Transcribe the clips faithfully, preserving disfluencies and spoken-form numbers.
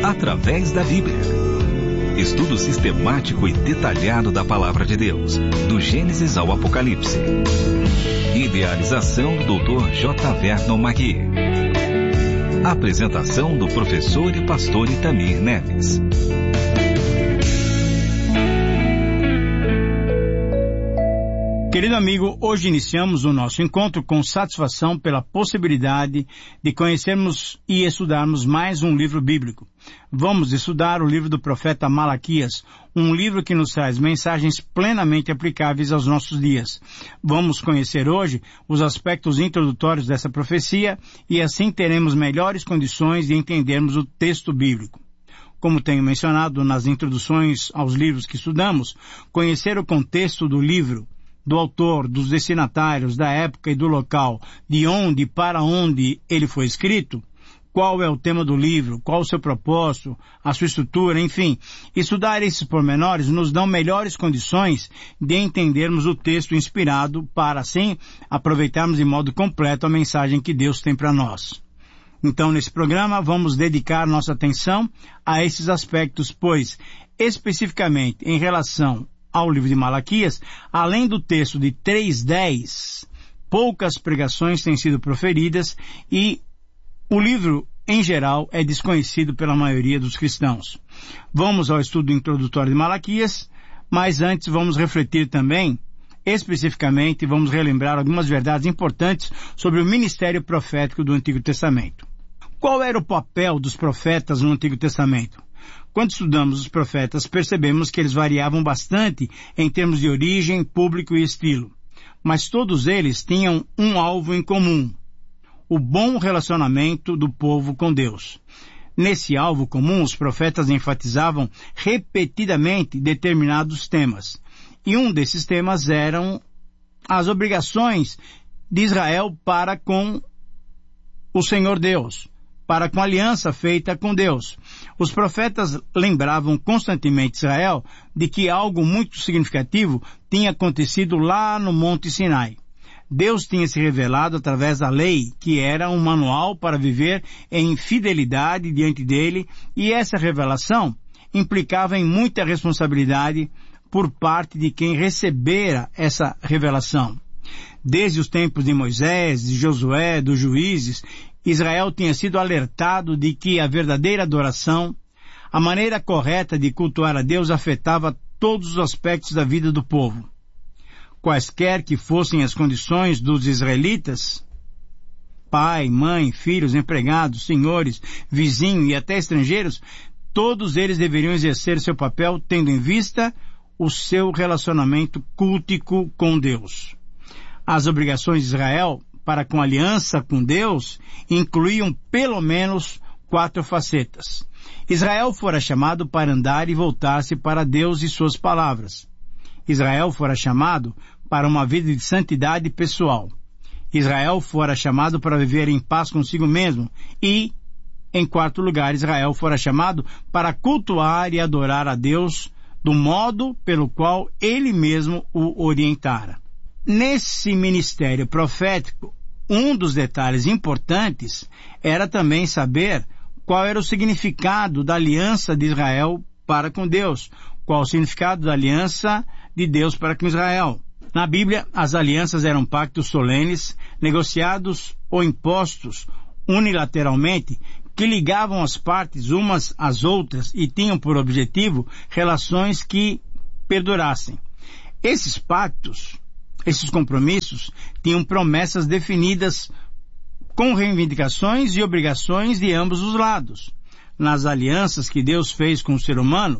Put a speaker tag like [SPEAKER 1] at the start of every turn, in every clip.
[SPEAKER 1] através da Bíblia. Estudo sistemático e detalhado da Palavra de Deus, do Gênesis ao Apocalipse. Idealização do doutor J. Vernon Magui. Apresentação do professor e pastor Itamir Neves.
[SPEAKER 2] Querido amigo, hoje iniciamos o nosso encontro com satisfação pela possibilidade de conhecermos e estudarmos mais um livro bíblico. Vamos estudar o livro do profeta Malaquias, um livro que nos traz mensagens plenamente aplicáveis aos nossos dias. Vamos conhecer hoje os aspectos introdutórios dessa profecia e assim teremos melhores condições de entendermos o texto bíblico. Como tenho mencionado nas introduções aos livros que estudamos, conhecer o contexto do livro, do autor, dos destinatários, da época e do local, de onde e para onde ele foi escrito, qual é o tema do livro, qual o seu propósito, a sua estrutura, enfim. Estudar esses pormenores nos dão melhores condições de entendermos o texto inspirado para, assim, aproveitarmos de modo completo a mensagem que Deus tem para nós. Então, nesse programa, vamos dedicar nossa atenção a esses aspectos, pois, especificamente em relação ao livro de Malaquias, além do texto de três dez, poucas pregações têm sido proferidas e o livro, em geral, é desconhecido pela maioria dos cristãos. Vamos ao estudo introdutório de Malaquias, mas antes vamos refletir também, especificamente, vamos relembrar algumas verdades importantes sobre o ministério profético do Antigo Testamento. Qual era o papel dos profetas no Antigo Testamento? Quando estudamos os profetas, percebemos que eles variavam bastante em termos de origem, público e estilo. Mas todos eles tinham um alvo em comum: o bom relacionamento do povo com Deus. Nesse alvo comum, os profetas enfatizavam repetidamente determinados temas. E um desses temas eram as obrigações de Israel para com o Senhor Deus, para com a aliança feita com Deus. Os profetas lembravam constantemente Israel de que algo muito significativo tinha acontecido lá no Monte Sinai. Deus tinha se revelado através da lei, que era um manual para viver em fidelidade diante dele, e essa revelação implicava em muita responsabilidade por parte de quem recebera essa revelação. Desde os tempos de Moisés, de Josué, dos juízes, Israel tinha sido alertado de que a verdadeira adoração, a maneira correta de cultuar a Deus, afetava todos os aspectos da vida do povo. Quaisquer que fossem as condições dos israelitas, pai, mãe, filhos, empregados, senhores, vizinhos e até estrangeiros, todos eles deveriam exercer seu papel tendo em vista o seu relacionamento cultico com Deus. As obrigações de Israel para com a aliança com Deus incluíam pelo menos quatro facetas. Israel fora chamado para andar e voltar-se para Deus e suas palavras. Israel fora chamado para uma vida de santidade pessoal. Israel fora chamado para viver em paz consigo mesmo. E, em quarto lugar, Israel fora chamado para cultuar e adorar a Deus do modo pelo qual ele mesmo o orientara. Nesse ministério profético, um dos detalhes importantes era também saber qual era o significado da aliança de Israel para com Deus, qual o significado da aliança de Deus para com Israel. Na Bíblia, as alianças eram pactos solenes, negociados ou impostos unilateralmente, que ligavam as partes umas às outras e tinham por objetivo relações que perdurassem. Esses pactos, esses compromissos, tinham promessas definidas com reivindicações e obrigações de ambos os lados. Nas alianças que Deus fez com o ser humano,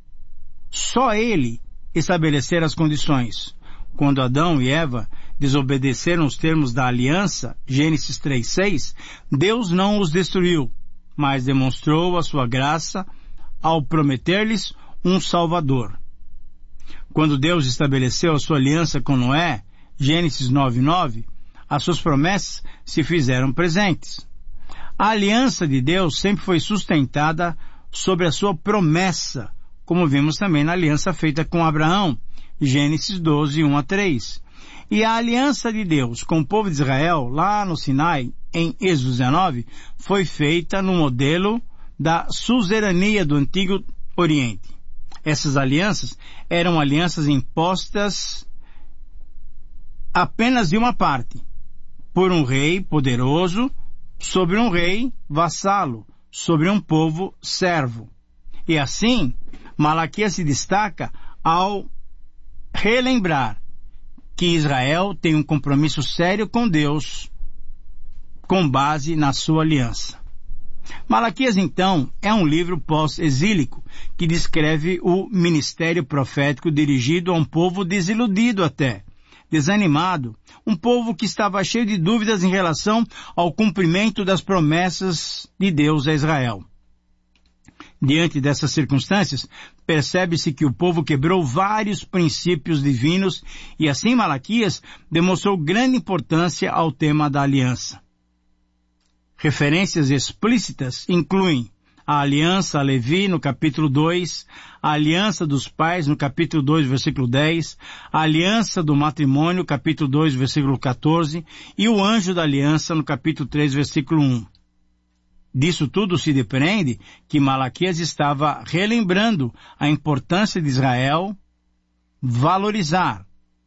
[SPEAKER 2] só Ele estabelecera as condições. Quando Adão e Eva desobedeceram os termos da aliança, Gênesis três seis, Deus não os destruiu, mas demonstrou a sua graça ao prometer-lhes um Salvador. Quando Deus estabeleceu a sua aliança com Noé, Gênesis nove nove, as suas promessas se fizeram presentes. A aliança de Deus sempre foi sustentada sobre a sua promessa, como vimos também na aliança feita com Abraão, Gênesis doze, um a três. E a aliança de Deus com o povo de Israel, lá no Sinai, em Êxodo dezenove, foi feita no modelo da suzerania do Antigo Oriente. Essas alianças eram alianças impostas apenas de uma parte, por um rei poderoso sobre um rei vassalo, sobre um povo servo. E assim, Malaquias se destaca ao relembrar que Israel tem um compromisso sério com Deus, com base na sua aliança. Malaquias, então, é um livro pós-exílico que descreve o ministério profético dirigido a um povo desiludido até, desanimado, um povo que estava cheio de dúvidas em relação ao cumprimento das promessas de Deus a Israel. Diante dessas circunstâncias, percebe-se que o povo quebrou vários princípios divinos e assim Malaquias demonstrou grande importância ao tema da aliança. Referências explícitas incluem a aliança a Levi no capítulo dois, a aliança dos pais no capítulo dois, versículo dez, a aliança do matrimônio, capítulo dois, versículo quatorze, e o anjo da aliança no capítulo três, versículo um. Disso tudo se depreende que Malaquias estava relembrando a importância de Israel valorizar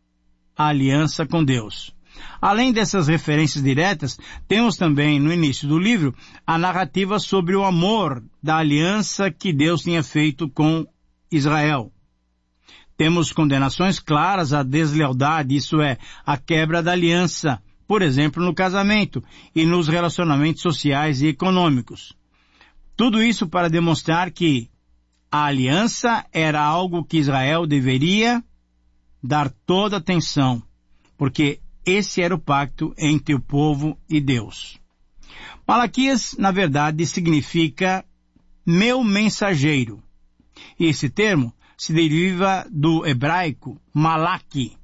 [SPEAKER 2] a aliança com Deus. Além dessas referências diretas, temos também no início do livro a narrativa sobre o amor da aliança que Deus tinha feito com Israel. Temos condenações claras à deslealdade, isso é, a quebra da aliança, por exemplo, no casamento e nos relacionamentos sociais e econômicos. Tudo isso para demonstrar que a aliança era algo que Israel deveria dar toda atenção, porque esse era o pacto entre o povo e Deus. Malaquias, na verdade, significa meu mensageiro. E esse termo se deriva do hebraico malaki,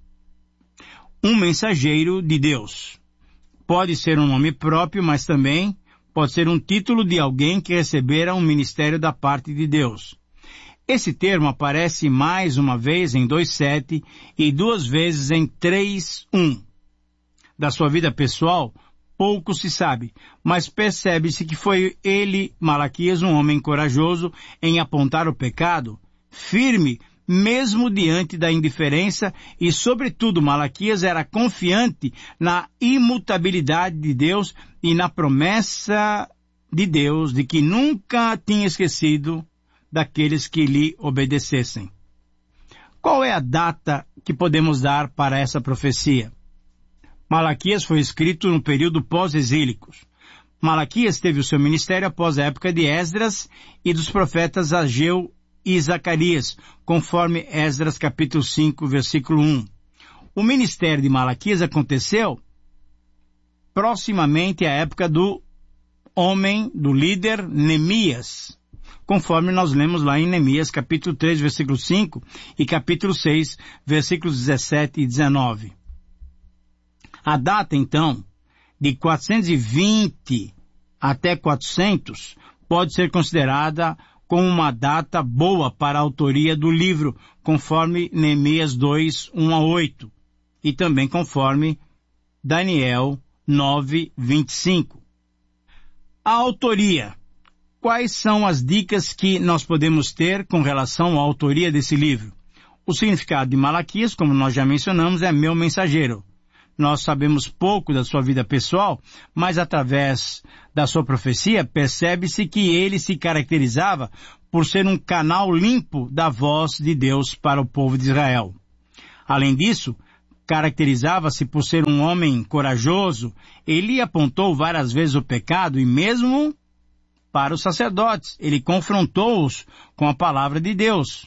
[SPEAKER 2] um mensageiro de Deus. Pode ser um nome próprio, mas também pode ser um título de alguém que recebera um ministério da parte de Deus. Esse termo aparece mais uma vez em dois sete e duas vezes em três um. Da sua vida pessoal, pouco se sabe, mas percebe-se que foi ele, Malaquias, um homem corajoso em apontar o pecado, firme mesmo diante da indiferença e, sobretudo, Malaquias era confiante na imutabilidade de Deus e na promessa de Deus de que nunca tinha esquecido daqueles que lhe obedecessem. Qual é a data que podemos dar para essa profecia? Malaquias foi escrito no período pós-exílico. Malaquias teve o seu ministério após a época de Esdras e dos profetas Ageu e Zacarias, conforme Esdras capítulo cinco, versículo um. O ministério de Malaquias aconteceu proximamente à época do homem, do líder Neemias, conforme nós lemos lá em Neemias capítulo três, versículo cinco e capítulo seis, versículos dezessete e dezenove. A data, então, de quatrocentos e vinte até quatrocentos pode ser considerada como uma data boa para a autoria do livro, conforme Neemias dois, um a oito, e também conforme Daniel nove, vinte e cinco. A autoria. Quais são as dicas que nós podemos ter com relação à autoria desse livro? O significado de Malaquias, como nós já mencionamos, é meu mensageiro. Nós sabemos pouco da sua vida pessoal, mas através da sua profecia percebe-se que ele se caracterizava por ser um canal limpo da voz de Deus para o povo de Israel. Além disso, caracterizava-se por ser um homem corajoso. Ele apontou várias vezes o pecado e mesmo para os sacerdotes, ele confrontou-os com a palavra de Deus.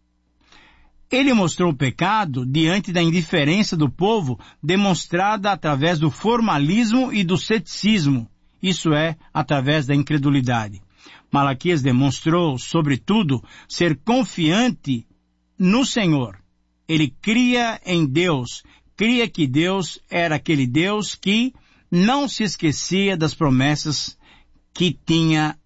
[SPEAKER 2] Ele mostrou o pecado diante da indiferença do povo demonstrada através do formalismo e do ceticismo, isso é, através da incredulidade. Malaquias demonstrou, sobretudo, ser confiante no Senhor. Ele cria em Deus, cria que Deus era aquele Deus que não se esquecia das promessas que tinha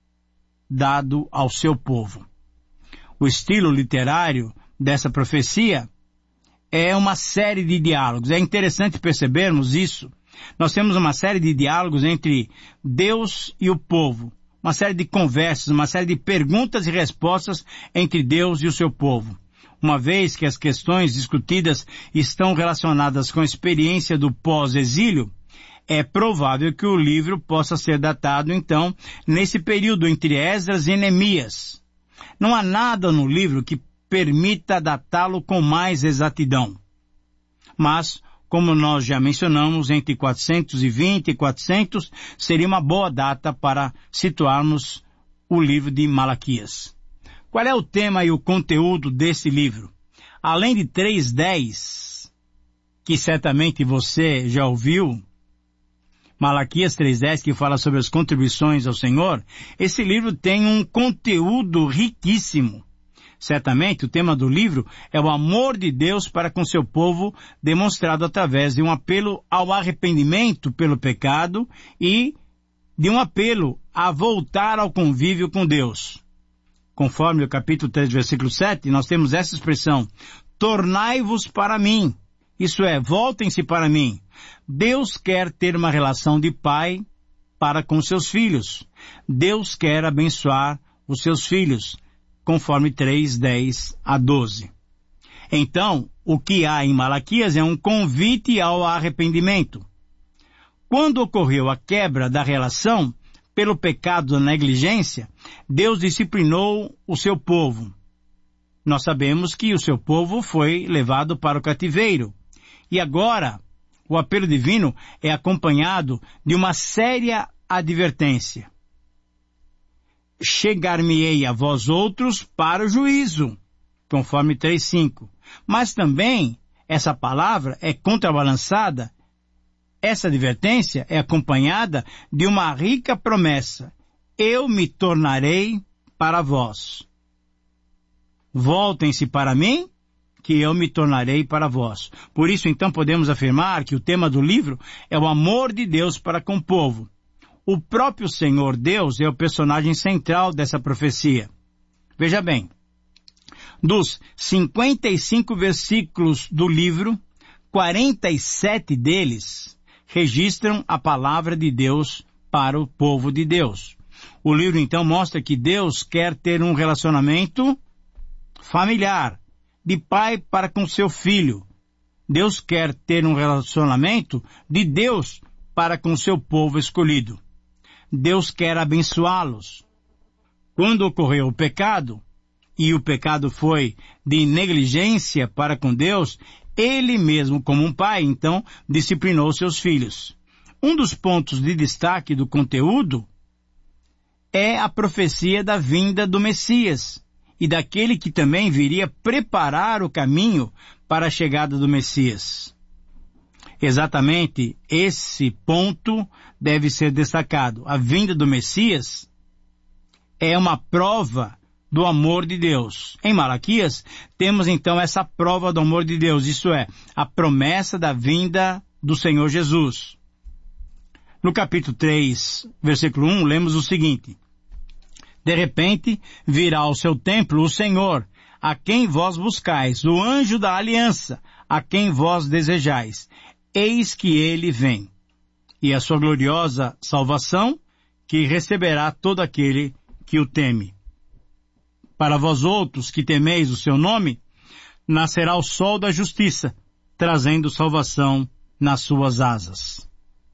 [SPEAKER 2] dado ao seu povo. O estilo literário dessa profecia é uma série de diálogos. É interessante percebermos isso. Nós temos uma série de diálogos entre Deus e o povo. uma série de conversas, uma série de perguntas e respostas entre Deus e o seu povo. Uma vez que as questões discutidas estão relacionadas com a experiência do pós-exílio, é provável que o livro possa ser datado, então, nesse período entre Esdras e Neemias. Não há nada no livro que permita datá-lo com mais exatidão. Mas, como nós já mencionamos, entre quatrocentos e vinte e quatrocentos seria uma boa data para situarmos o livro de Malaquias. Qual é o tema e o conteúdo desse livro? Além de três dez, que certamente você já ouviu, Malaquias três dez, que fala sobre as contribuições ao Senhor, esse livro tem um conteúdo riquíssimo. Certamente o tema do livro é o amor de Deus para com seu povo, demonstrado através de um apelo ao arrependimento pelo pecado e de um apelo a voltar ao convívio com Deus. Conforme o capítulo três, versículo sete, nós temos essa expressão: tornai-vos para mim. Isso é, voltem-se para mim. Deus quer ter uma relação de pai para com seus filhos. Deus quer abençoar os seus filhos, conforme três, dez a doze. Então, o que há em Malaquias é um convite ao arrependimento. Quando ocorreu a quebra da relação pelo pecado da negligência, Deus disciplinou o seu povo. Nós sabemos que o seu povo foi levado para o cativeiro. E agora, o apelo divino é acompanhado de uma séria advertência. Chegar-me-ei a vós outros para o juízo, conforme três, cinco. Mas também, essa palavra é contrabalançada, essa advertência é acompanhada de uma rica promessa: eu me tornarei para vós. Voltem-se para mim, que eu me tornarei para vós. Por isso, então, podemos afirmar que o tema do livro é o amor de Deus para com o povo. O próprio Senhor Deus é o personagem central dessa profecia. Veja bem, dos cinquenta e cinco versículos do livro, quarenta e sete deles registram a palavra de Deus para o povo de Deus. O livro, então, mostra que Deus quer ter um relacionamento familiar, de pai para com seu filho. Deus quer ter um relacionamento de Deus para com seu povo escolhido. Deus quer abençoá-los. Quando ocorreu o pecado, e o pecado foi de negligência para com Deus, Ele mesmo, como um pai, então, disciplinou seus filhos. Um dos pontos de destaque do conteúdo é a profecia da vinda do Messias e daquele que também viria preparar o caminho para a chegada do Messias. Exatamente esse ponto deve ser destacado. A vinda do Messias é uma prova do amor de Deus. Em Malaquias, temos então essa prova do amor de Deus, isso é, a promessa da vinda do Senhor Jesus. No capítulo três, versículo um, lemos o seguinte: de repente virá ao seu templo o Senhor, a quem vós buscais, o anjo da aliança, a quem vós desejais. Eis que ele vem, e a sua gloriosa salvação, que receberá todo aquele que o teme. Para vós outros que temeis o seu nome, nascerá o sol da justiça, trazendo salvação nas suas asas.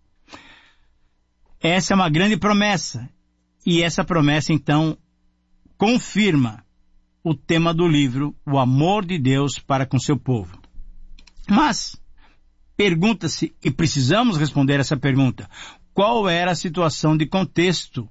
[SPEAKER 2] Essa é uma grande promessa, e essa promessa, então, confirma o tema do livro, o amor de Deus para com seu povo. Mas, pergunta-se, e precisamos responder essa pergunta, qual era a situação de contexto?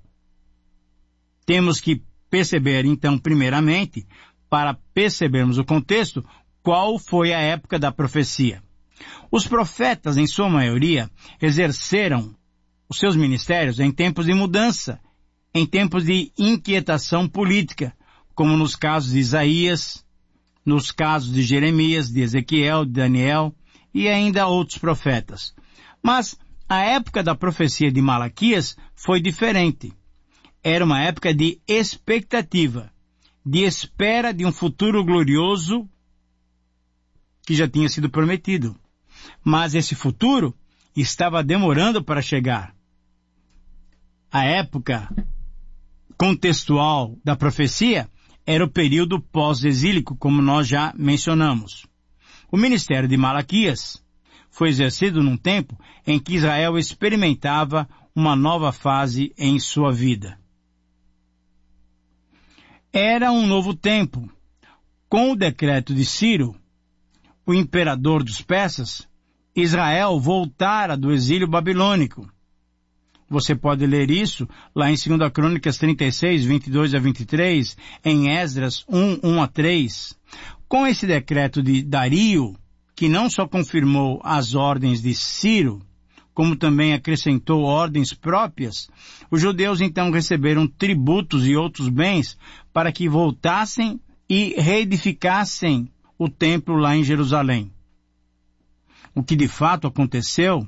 [SPEAKER 2] Temos que perceber, então, primeiramente, para percebermos o contexto, qual foi a época da profecia. Os profetas, em sua maioria, exerceram os seus ministérios em tempos de mudança, em tempos de inquietação política, como nos casos de Isaías, nos casos de Jeremias, de Ezequiel, de Daniel e ainda outros profetas. Mas a época da profecia de Malaquias foi diferente. Era uma época de expectativa, de espera de um futuro glorioso que já tinha sido prometido. Mas esse futuro estava demorando para chegar. A época contextual da profecia era o período pós-exílico, como nós já mencionamos. O ministério de Malaquias foi exercido num tempo em que Israel experimentava uma nova fase em sua vida. Era um novo tempo. Com o decreto de Ciro, o imperador dos persas, Israel voltara do exílio babilônico. Você pode ler isso lá em segunda Crônicas trinta e seis, vinte e dois a vinte e três, em Esdras um, um a três. Com esse decreto de Dario, que não só confirmou as ordens de Ciro, como também acrescentou ordens próprias, os judeus então receberam tributos e outros bens para que voltassem e reedificassem o templo lá em Jerusalém. O que de fato aconteceu,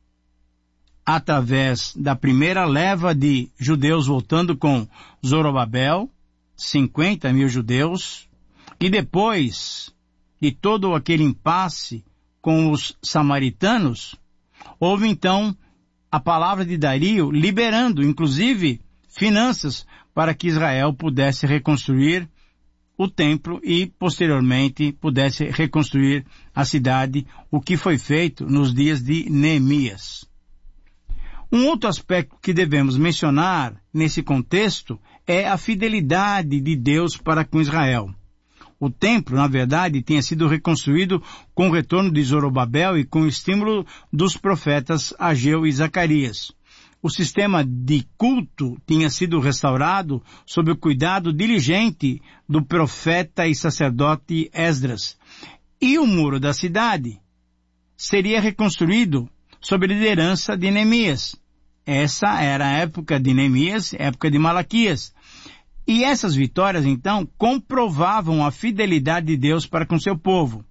[SPEAKER 2] através da primeira leva de judeus voltando com Zorobabel, cinquenta mil judeus, e depois de todo aquele impasse com os samaritanos, houve então a palavra de Dario liberando, inclusive, finanças para que Israel pudesse reconstruir o templo e, posteriormente, pudesse reconstruir a cidade, o que foi feito nos dias de Neemias. Um outro aspecto que devemos mencionar nesse contexto é a fidelidade de Deus para com Israel. O templo, na verdade, tinha sido reconstruído com o retorno de Zorobabel e com o estímulo dos profetas Ageu e Zacarias. O sistema de culto tinha sido restaurado sob o cuidado diligente do profeta e sacerdote Esdras. E o muro da cidade seria reconstruído sob a liderança de Neemias. Essa era a época de Neemias, época de Malaquias. E essas vitórias, então, comprovavam a fidelidade de Deus para com seu povo.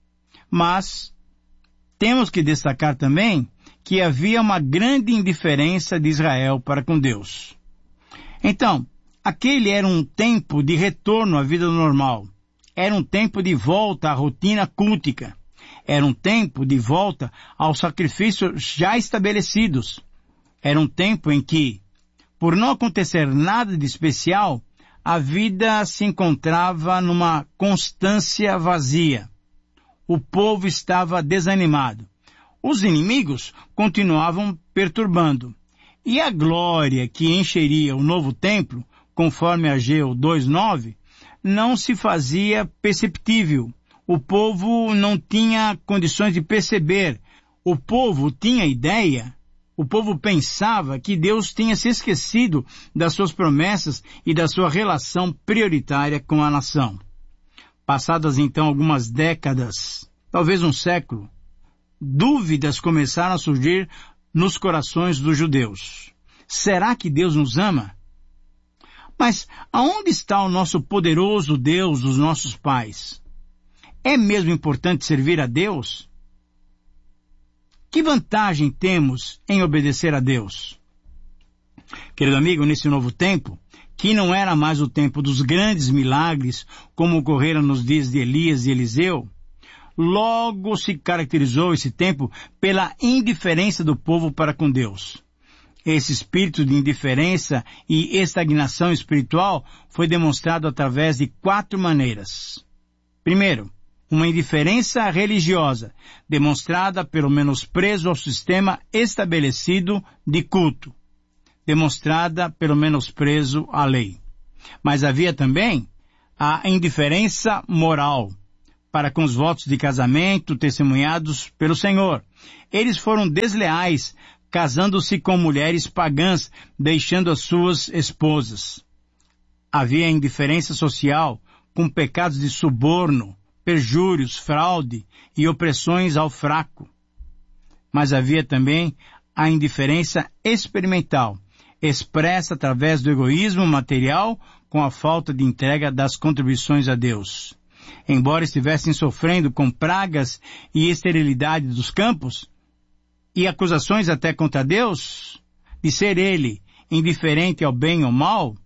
[SPEAKER 2] Mas temos que destacar também que havia uma grande indiferença de Israel para com Deus. Então, aquele era um tempo de retorno à vida normal. Era um tempo de volta à rotina cultica. Era um tempo de volta aos sacrifícios já estabelecidos. Era um tempo em que, por não acontecer nada de especial, a vida se encontrava numa constância vazia. O povo estava desanimado. Os inimigos continuavam perturbando. E a glória que encheria o novo templo, conforme Ageu dois nove, não se fazia perceptível. O povo não tinha condições de perceber. O povo tinha ideia, o povo pensava que Deus tinha se esquecido das suas promessas e da sua relação prioritária com a nação. Passadas então algumas décadas, talvez um século, dúvidas começaram a surgir nos corações dos judeus. Será que Deus nos ama? Mas aonde está o nosso poderoso Deus dos nossos pais? É mesmo importante servir a Deus? Que vantagem temos em obedecer a Deus? Querido amigo, nesse novo tempo, que não era mais o tempo dos grandes milagres, como ocorreram nos dias de Elias e Eliseu, logo se caracterizou esse tempo pela indiferença do povo para com Deus. Esse espírito de indiferença e estagnação espiritual foi demonstrado através de quatro maneiras. Primeiro, uma indiferença religiosa, demonstrada pelo menosprezo ao sistema estabelecido de culto, demonstrada pelo menosprezo à lei. Mas havia também a indiferença moral, para com os votos de casamento testemunhados pelo Senhor. Eles foram desleais, casando-se com mulheres pagãs, deixando as suas esposas. Havia indiferença social, com pecados de suborno, perjúrios, fraude e opressões ao fraco. Mas havia também a indiferença experimental, expressa através do egoísmo material com a falta de entrega das contribuições a Deus. Embora estivessem sofrendo com pragas e esterilidade dos campos, e acusações até contra Deus, de ser Ele indiferente ao bem ou mal,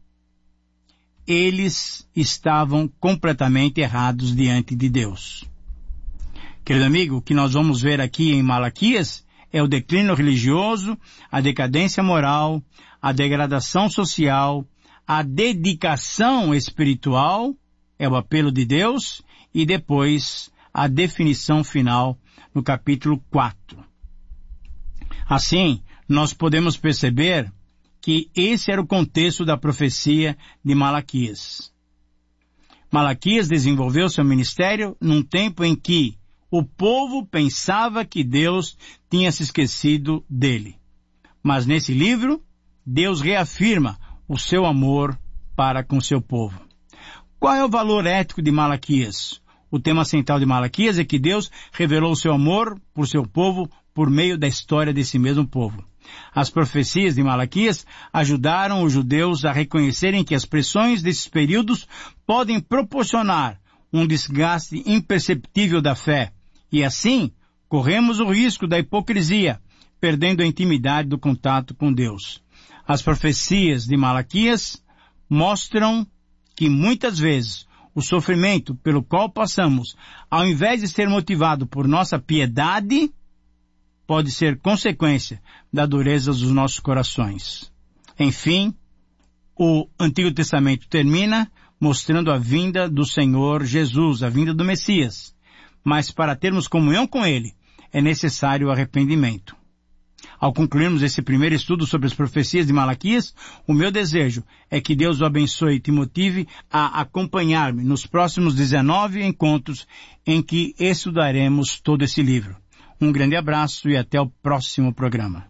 [SPEAKER 2] eles estavam completamente errados diante de Deus. Querido amigo, o que nós vamos ver aqui em Malaquias é o declínio religioso, a decadência moral, a degradação social, a dedicação espiritual, é o apelo de Deus, e depois a definição final no capítulo quatro. Assim, nós podemos perceber que esse era o contexto da profecia de Malaquias. Malaquias desenvolveu seu ministério num tempo em que o povo pensava que Deus tinha se esquecido dele. Mas nesse livro, Deus reafirma o seu amor para com seu povo. Qual é o valor ético de Malaquias? O tema central de Malaquias é que Deus revelou o seu amor por seu povo por meio da história desse mesmo povo. As profecias de Malaquias ajudaram os judeus a reconhecerem que as pressões desses períodos podem proporcionar um desgaste imperceptível da fé, e assim corremos o risco da hipocrisia, perdendo a intimidade do contato com Deus. As profecias de Malaquias mostram que muitas vezes o sofrimento pelo qual passamos, ao invés de ser motivado por nossa piedade, pode ser consequência da dureza dos nossos corações. Enfim, o Antigo Testamento termina mostrando a vinda do Senhor Jesus, a vinda do Messias. Mas para termos comunhão com Ele, é necessário o arrependimento. Ao concluirmos esse primeiro estudo sobre as profecias de Malaquias, o meu desejo é que Deus o abençoe e te motive a acompanhar-me nos próximos dezenove encontros em que estudaremos todo esse livro. Um grande abraço e até o próximo programa.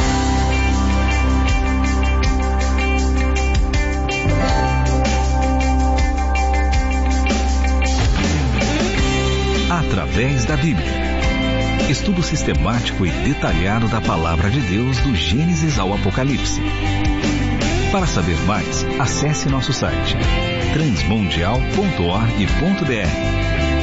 [SPEAKER 1] Através da Bíblia. Estudo sistemático e detalhado da Palavra de Deus do Gênesis ao Apocalipse. Para saber mais, acesse nosso site transmundial ponto org ponto br.